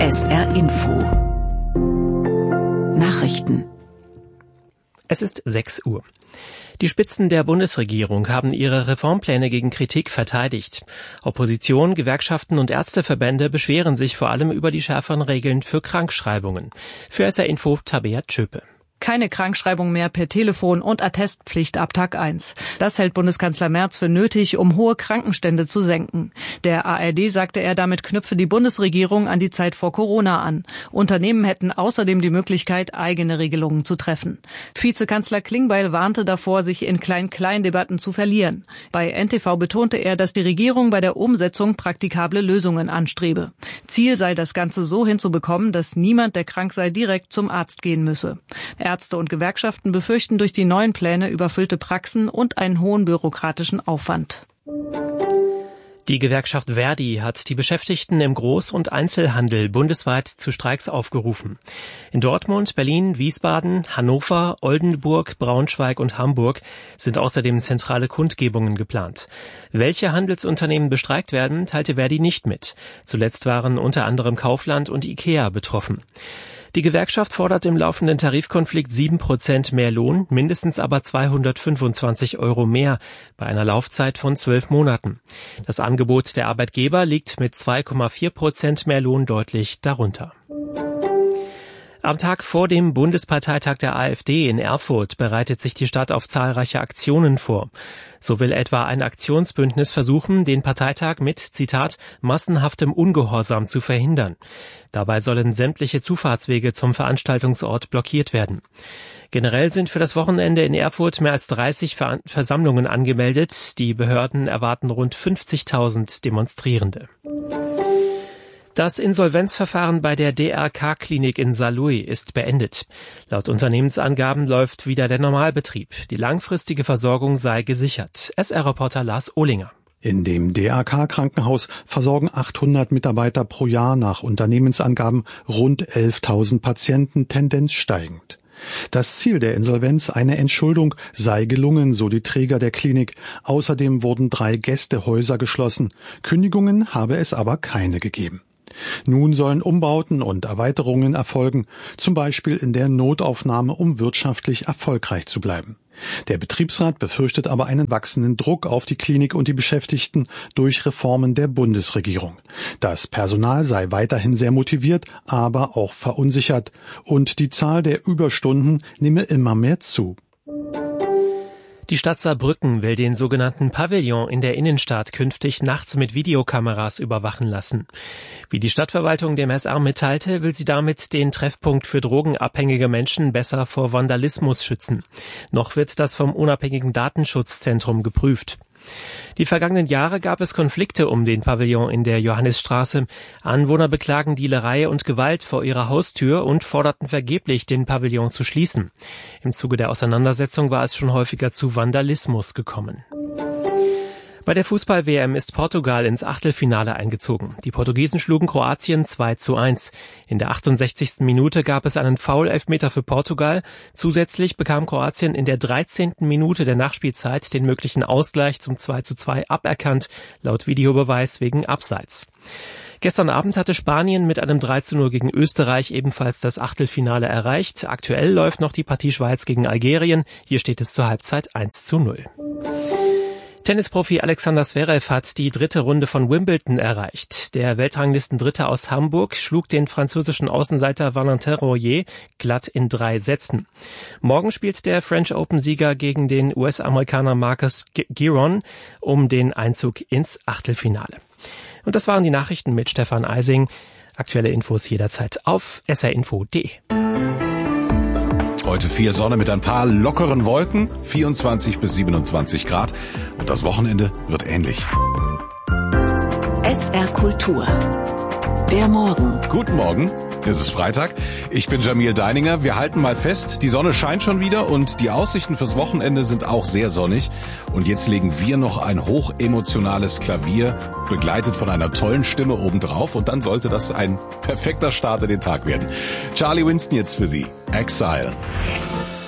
SR Info Nachrichten. Es ist 6 Uhr. Die Spitzen der Bundesregierung haben ihre Reformpläne gegen Kritik verteidigt. Opposition, Gewerkschaften und Ärzteverbände beschweren sich vor allem über die schärferen Regeln für Krankschreibungen. Für SR Info Tabea Tschöpe. Keine Krankschreibung mehr per Telefon und Attestpflicht ab Tag 1. Das hält Bundeskanzler Merz für nötig, um hohe Krankenstände zu senken. Der ARD sagte er, damit knüpfe die Bundesregierung an die Zeit vor Corona an. Unternehmen hätten außerdem die Möglichkeit, eigene Regelungen zu treffen. Vizekanzler Klingbeil warnte davor, sich in Klein-Klein-Debatten zu verlieren. Bei NTV betonte er, dass die Regierung bei der Umsetzung praktikable Lösungen anstrebe. Ziel sei, das Ganze so hinzubekommen, dass niemand, der krank sei, direkt zum Arzt gehen müsse. Ärzte und Gewerkschaften befürchten durch die neuen Pläne überfüllte Praxen und einen hohen bürokratischen Aufwand. Die Gewerkschaft ver.di hat die Beschäftigten im Groß- und Einzelhandel bundesweit zu Streiks aufgerufen. In Dortmund, Berlin, Wiesbaden, Hannover, Oldenburg, Braunschweig und Hamburg sind außerdem zentrale Kundgebungen geplant. Welche Handelsunternehmen bestreikt werden, teilte ver.di nicht mit. Zuletzt waren unter anderem Kaufland und IKEA betroffen. Die Gewerkschaft fordert im laufenden Tarifkonflikt 7% mehr Lohn, mindestens aber 225 € mehr bei einer Laufzeit von 12 Monaten. Das Angebot der Arbeitgeber liegt mit 2,4% mehr Lohn deutlich darunter. Am Tag vor dem Bundesparteitag der AfD in Erfurt bereitet sich die Stadt auf zahlreiche Aktionen vor. So will etwa ein Aktionsbündnis versuchen, den Parteitag mit, Zitat, massenhaftem Ungehorsam zu verhindern. Dabei sollen sämtliche Zufahrtswege zum Veranstaltungsort blockiert werden. Generell sind für das Wochenende in Erfurt mehr als 30 Versammlungen angemeldet. Die Behörden erwarten rund 50.000 Demonstrierende. Das Insolvenzverfahren bei der DRK-Klinik in Saarlouis ist beendet. Laut Unternehmensangaben läuft wieder der Normalbetrieb. Die langfristige Versorgung sei gesichert. SR-Reporter Lars Ohlinger. In dem DRK-Krankenhaus versorgen 800 Mitarbeiter pro Jahr nach Unternehmensangaben rund 11.000 Patienten, Tendenz steigend. Das Ziel der Insolvenz, eine Entschuldung, sei gelungen, so die Träger der Klinik. Außerdem wurden 3 Gästehäuser geschlossen. Kündigungen habe es aber keine gegeben. Nun sollen Umbauten und Erweiterungen erfolgen, zum Beispiel in der Notaufnahme, um wirtschaftlich erfolgreich zu bleiben. Der Betriebsrat befürchtet aber einen wachsenden Druck auf die Klinik und die Beschäftigten durch Reformen der Bundesregierung. Das Personal sei weiterhin sehr motiviert, aber auch verunsichert. Und die Zahl der Überstunden nehme immer mehr zu. Die Stadt Saarbrücken will den sogenannten Pavillon in der Innenstadt künftig nachts mit Videokameras überwachen lassen. Wie die Stadtverwaltung dem SR mitteilte, will sie damit den Treffpunkt für drogenabhängige Menschen besser vor Vandalismus schützen. Noch wird das vom unabhängigen Datenschutzzentrum geprüft. Die vergangenen Jahre gab es Konflikte um den Pavillon in der Johannisstraße. Anwohner beklagen Dealerei und Gewalt vor ihrer Haustür und forderten vergeblich, den Pavillon zu schließen. Im Zuge der Auseinandersetzung war es schon häufiger zu Vandalismus gekommen. Bei der Fußball-WM ist Portugal ins Achtelfinale eingezogen. Die Portugiesen schlugen Kroatien 2:1. In der 68. Minute gab es einen Foul-Elfmeter für Portugal. Zusätzlich bekam Kroatien in der 13. Minute der Nachspielzeit den möglichen Ausgleich zum 2:2 aberkannt, laut Videobeweis wegen Abseits. Gestern Abend hatte Spanien mit einem 3:0 gegen Österreich ebenfalls das Achtelfinale erreicht. Aktuell läuft noch die Partie Schweiz gegen Algerien. Hier steht es zur Halbzeit 1:0. Tennisprofi Alexander Zverev hat die 3. Runde von Wimbledon erreicht. Der Weltranglistendritte aus Hamburg schlug den französischen Außenseiter Valentin Royer glatt in 3 Sätzen. Morgen spielt der French Open-Sieger gegen den US-Amerikaner Marcus Giron um den Einzug ins Achtelfinale. Und das waren die Nachrichten mit Stefan Eising. Aktuelle Infos jederzeit auf srinfo.de. Heute viel Sonne mit ein paar lockeren Wolken, 24 bis 27 Grad. Und das Wochenende wird ähnlich. SR Kultur. Der Morgen. Guten Morgen. Es ist Freitag. Ich bin Jamil Deininger. Wir halten mal fest, die Sonne scheint schon wieder und die Aussichten fürs Wochenende sind auch sehr sonnig. Und jetzt legen wir noch ein hochemotionales Klavier, begleitet von einer tollen Stimme obendrauf. Und dann sollte das ein perfekter Start in den Tag werden. Charlie Winston jetzt für Sie. Exile.